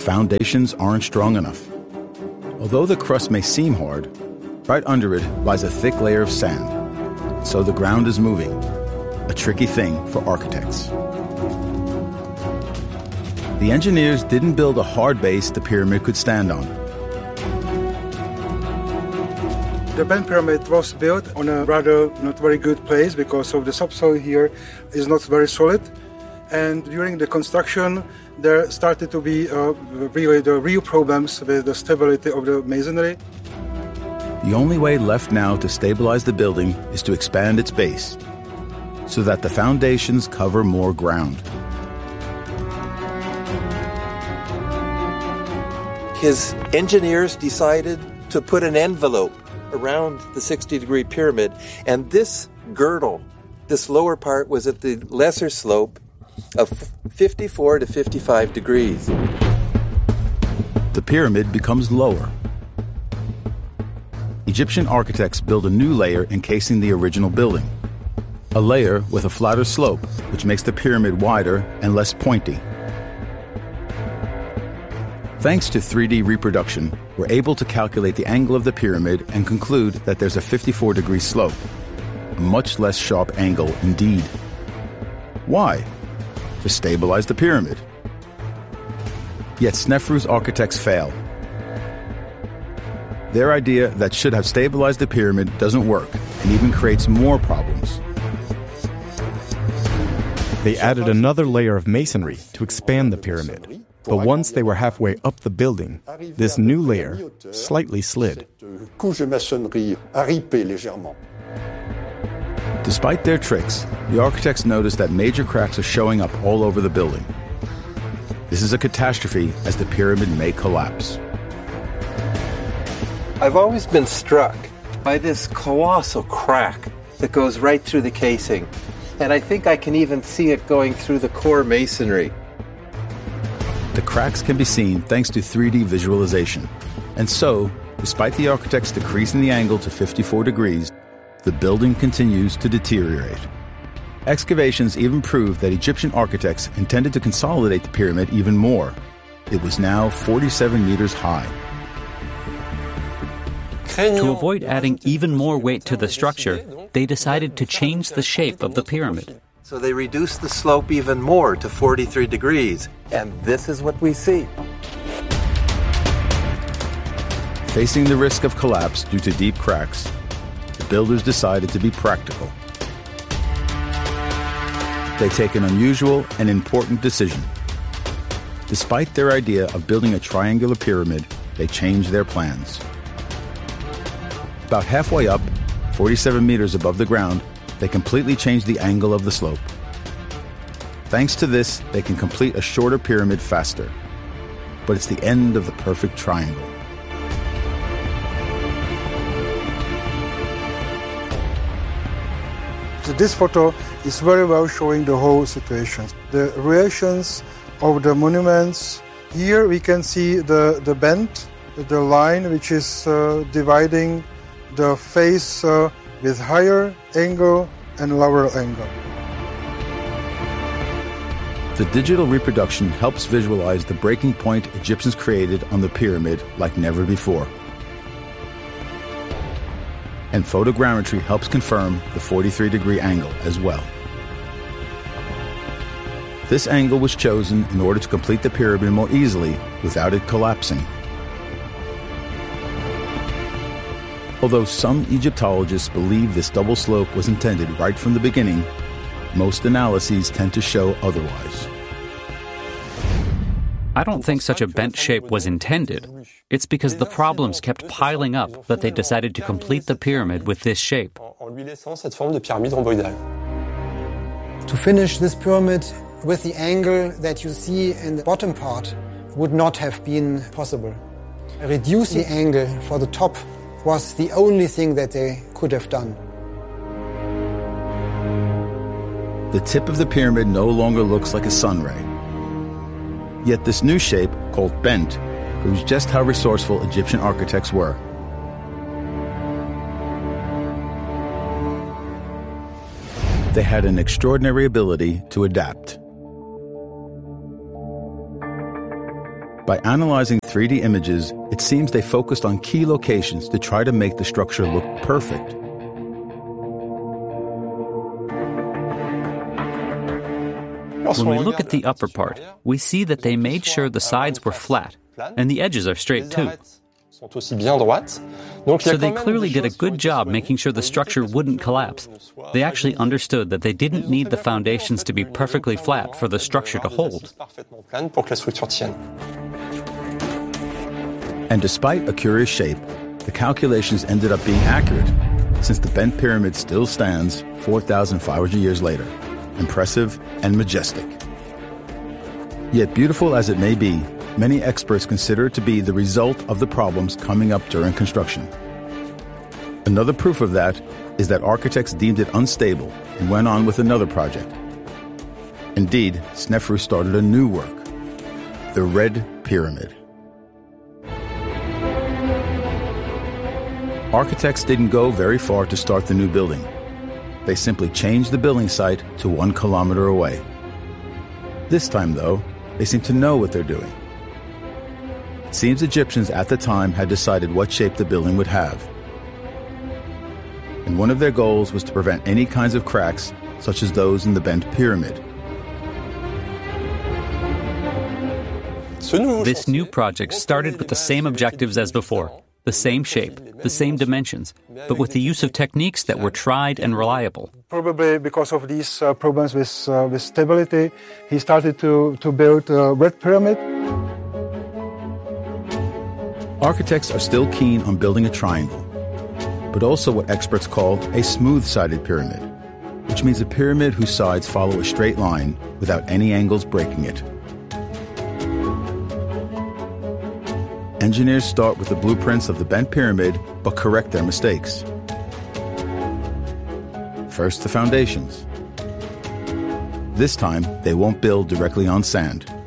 foundations aren't strong enough. Although the crust may seem hard, right under it lies a thick layer of sand. So the ground is moving, a tricky thing for architects. The engineers didn't build a hard base the pyramid could stand on. The bent pyramid was built on a rather not very good place because of the subsoil here is not very solid. And during the construction, there started to be really the real problems with the stability of the masonry. The only way left now to stabilize the building is to expand its base so that the foundations cover more ground. His engineers decided to put an envelope around the 60-degree pyramid, and this girdle, this lower part, was at the lesser slope of 54 to 55 degrees. The pyramid becomes lower. Egyptian architects build a new layer encasing the original building, a layer with a flatter slope, which makes the pyramid wider and less pointy. Thanks to 3D reproduction, we're able to calculate the angle of the pyramid and conclude that there's a 54-degree slope, a much less sharp angle indeed. Why? To stabilize the pyramid. Yet Snefru's architects fail. Their idea that should have stabilized the pyramid doesn't work and even creates more problems. They added another layer of masonry to expand the pyramid. But once they were halfway up the building, this new layer slightly slid. Despite their tricks, the architects noticed that major cracks are showing up all over the building. This is a catastrophe, as the pyramid may collapse. I've always been struck by this colossal crack that goes right through the casing, and I think I can even see it going through the core masonry. The cracks can be seen thanks to 3D visualization. And so, despite the architects decreasing the angle to 54 degrees, the building continues to deteriorate. Excavations even proved that Egyptian architects intended to consolidate the pyramid even more. It was now 47 meters high. To avoid adding even more weight to the structure, they decided to change the shape of the pyramid. So they reduced the slope even more to 43 degrees. And this is what we see. Facing the risk of collapse due to deep cracks, the builders decided to be practical. They take an unusual and important decision. Despite their idea of building a triangular pyramid, they change their plans. About halfway up, 47 meters above the ground, they completely change the angle of the slope. Thanks to this, they can complete a shorter pyramid faster. But it's the end of the perfect triangle. So this photo is very well showing the whole situation. The relations of the monuments. Here we can see the bend, the line which is dividing the face with higher angle and lower angle. The digital reproduction helps visualize the breaking point Egyptians created on the pyramid like never before. And photogrammetry helps confirm the 43-degree angle as well. This angle was chosen in order to complete the pyramid more easily without it collapsing. Although some Egyptologists believe this double slope was intended right from the beginning, most analyses tend to show otherwise. I don't think such a bent shape was intended. It's because the problems kept piling up that they decided to complete the pyramid with this shape. To finish this pyramid with the angle that you see in the bottom part would not have been possible. Reduce the angle for the top was the only thing that they could have done. The tip of the pyramid no longer looks like a sun ray. Yet this new shape, called bent, proves just how resourceful Egyptian architects were. They had an extraordinary ability to adapt. By analyzing 3D images, it seems they focused on key locations to try to make the structure look perfect. When we look at the upper part, we see that they made sure the sides were flat, and the edges are straight too. So they clearly did a good job making sure the structure wouldn't collapse. They actually understood that they didn't need the foundations to be perfectly flat for the structure to hold. And despite a curious shape, the calculations ended up being accurate, since the bent pyramid still stands 4,500 years later, impressive and majestic. Yet beautiful as it may be, many experts consider it to be the result of the problems coming up during construction. Another proof of that is that architects deemed it unstable and went on with another project. Indeed, Snefru started a new work, the Red Pyramid. Architects didn't go very far to start the new building. They simply changed the building site to 1 kilometer away. This time, though, they seem to know what they're doing. It seems Egyptians at the time had decided what shape the building would have. And one of their goals was to prevent any kinds of cracks, such as those in the bent pyramid. This new project started with the same objectives as before, the same shape, the same dimensions, but with the use of techniques that were tried and reliable. Probably because of these problems with stability, he started to build a Red Pyramid. Architects are still keen on building a triangle, but also what experts call a smooth-sided pyramid, which means a pyramid whose sides follow a straight line without any angles breaking it. Engineers start with the blueprints of the bent pyramid, but correct their mistakes. First, the foundations. This time, they won't build directly on sand.